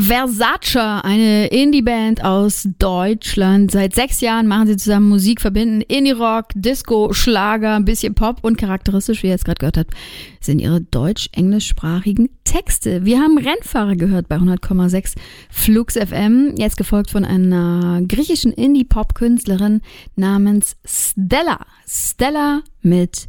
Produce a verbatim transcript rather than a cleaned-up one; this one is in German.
Versace, eine Indie-Band aus Deutschland. Seit sechs Jahren machen sie zusammen Musik, verbinden Indie-Rock, Disco, Schlager, ein bisschen Pop und charakteristisch, wie ihr jetzt gerade gehört habt, sind ihre deutsch-englischsprachigen Texte. Wir haben Rennfahrer gehört bei hundert Komma sechs Flux F M, jetzt gefolgt von einer griechischen Indie-Pop-Künstlerin namens Stella. Stella mit